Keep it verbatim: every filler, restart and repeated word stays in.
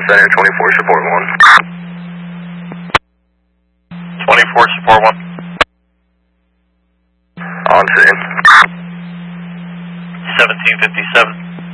Center, twenty-four, support one. twenty-four, support one. On scene. seventeen fifty-seven.